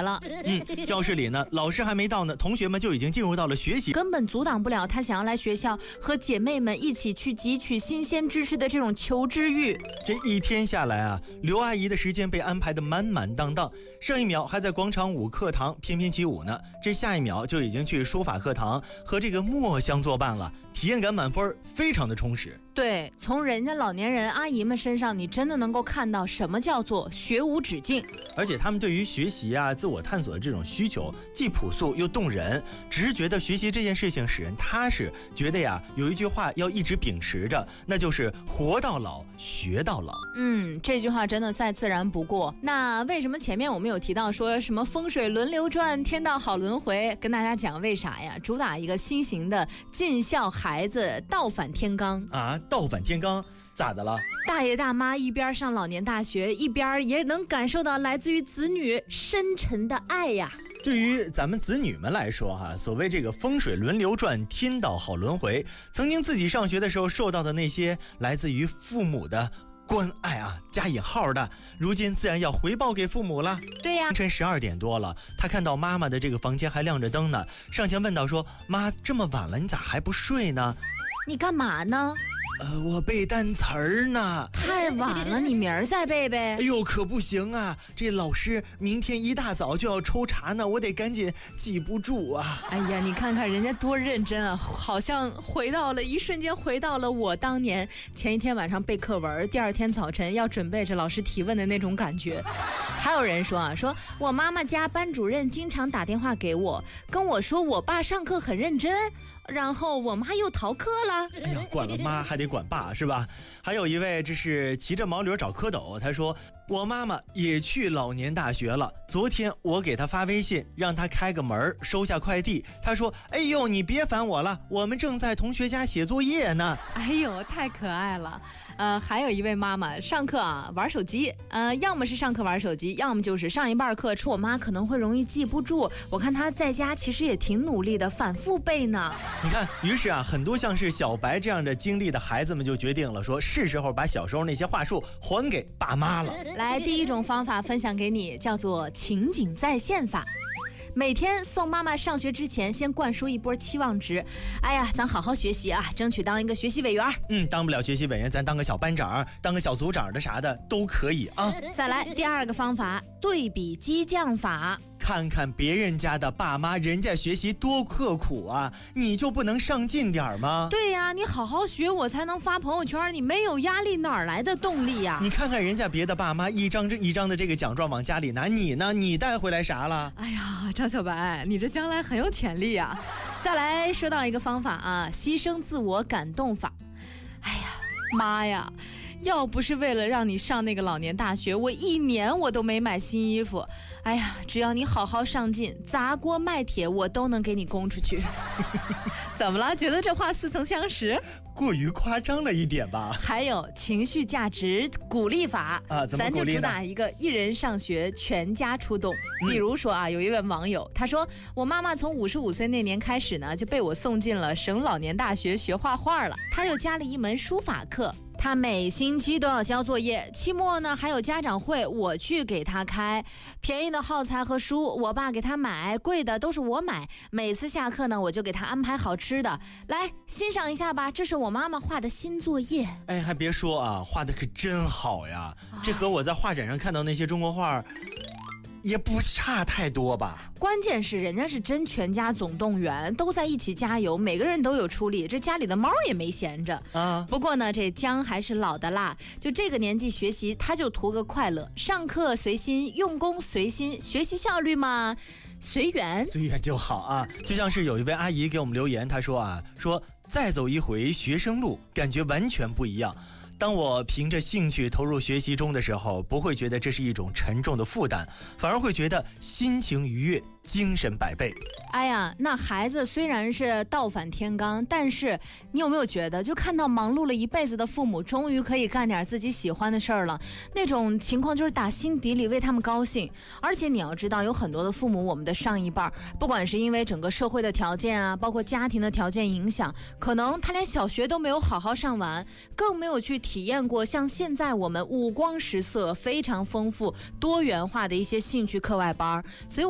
来了。 教室里呢，老师还没到呢，同学们就已经进入到了学习， 根本阻挡不了他想要来学校和姐妹们一起去汲取新鲜知识的这种求知欲。 这一天下来啊，刘阿姨的时间被安排得满满当当，上一秒还在广场舞课堂翩翩起舞呢，这下一秒就已经去书法课堂和这个墨香作伴了，体验感满分，非常的充实。 对，从人家老年人阿姨们身上，你真的能够看到什么叫做学无止境。 而且他们对于学习啊、自我探索的这种需求，既朴素又动人，只是觉得学习这件事情使人踏实，觉得呀，有一句话要一直秉持着，那就是活到老，学到老。 这句话真的再自然不过。那为什么前面我们有提到说什么风水轮流转，天道好轮回？跟大家讲为啥呀？主打一个新型的尽孝孩子倒反天罡啊，倒反天罡咋的了？ 大爷大妈一边上老年大学，一边也能感受到来自于子女深沉的爱呀。 对于咱们子女们来说哈，所谓这个风水轮流转，天道好轮回，曾经自己上学的时候受到的那些来自于父母的关爱啊，加引号的，如今自然要回报给父母了。 对呀， 凌晨12点多了，他看到妈妈的这个房间还亮着灯呢，上前问道说：“妈，这么晚了，你咋还不睡呢？” 你干嘛呢？ 我背单词儿呢。 太晚了，你明儿再背呗。 哎呦，可不行啊！这老师明天一大早就要抽查呢，我得赶紧记不住啊！ 哎呀，你看看人家多认真啊，好像一瞬间回到了我当年前一天晚上背课文，第二天早晨要准备着老师提问的那种感觉。还有人说说我妈妈家班主任经常打电话给我，跟我说我爸上课很认真，然后我妈又逃课了。 哎呀，管了妈还得管爸是吧？还有一位，这是骑着毛驴找蝌蚪，他说我妈妈也去老年大学了，昨天我给她发微信让她开个门收下快递，她说哎呦你别烦我了，我们正在同学家写作业呢。 哎呦太可爱了。还有一位妈妈上课啊玩手机，要么是上课玩手机，要么就是上一半课吃我妈可能会容易记不住，我看她在家其实也挺努力的，反复背呢。 你看，于是啊，很多像是小白这样的经历的孩子们就决定了说，是时候把小时候那些话术还给爸妈了。 来，第一种方法分享给你，叫做情景再现法。每天送妈妈上学之前，先灌输一波期望值。哎呀，咱好好学习啊，争取当一个学习委员。 当不了学习委员，咱当个小班长，当个小组长的啥的都可以啊。 再来第二个方法，对比激将法。 看看别人家的爸妈，人家学习多刻苦啊，你就不能上进点吗？ 对呀，你好好学，我才能发朋友圈，你没有压力哪来的动力呀？ 你看看人家别的爸妈一张的这个奖状往家里拿，你呢？你带回来啥了？ 哎呀，张小白，你这将来很有潜力啊！再来说到一个方法啊，牺牲自我感动法。哎呀，妈呀！要不是为了让你上那个老年大学，我1年我都没买新衣服。哎呀，只要你好好上进，砸锅卖铁我都能给你供出去。怎么了？觉得这话似曾相识？ 过于夸张了一点吧。 还有情绪价值鼓励法啊，怎么鼓励呢？ 咱就主打一个一人上学全家出动。比如说啊，有一位网友他说，我妈妈从55岁那年开始呢，就被我送进了省老年大学学画画了，她又加了一门书法课。他每星期都要交作业，期末呢还有家长会，我去给他开。便宜的耗材和书我爸给他买，贵的都是我买。每次下课呢，我就给他安排好吃的。来欣赏一下吧，这是我妈妈画的新作业。 哎，还别说啊，画的可真好呀！这和我在画展上看到那些中国画也不差太多吧。 关键是人家是真全家总动员，都在一起加油，每个人都有出力，这家里的猫也没闲着啊。不过呢，这姜还是老的辣，就这个年纪学习他就图个快乐，上课随心，用功随心，学习效率嘛随缘就好啊。就像是有一位阿姨给我们留言，她说再走一回学生路，感觉完全不一样。当我凭着兴趣投入学习中的时候，不会觉得这是一种沉重的负担，反而会觉得心情愉悦，精神百倍。 哎呀，那孩子虽然是倒反天罡，但是你有没有觉得，就看到忙碌了一辈子的父母终于可以干点自己喜欢的事儿了，那种情况就是打心底里为他们高兴。而且你要知道，有很多的父母，我们的上一辈，不管是因为整个社会的条件啊，包括家庭的条件影响，可能他连小学都没有好好上完，更没有去体验过像现在我们五光十色、非常丰富多元化的一些兴趣课外班。所以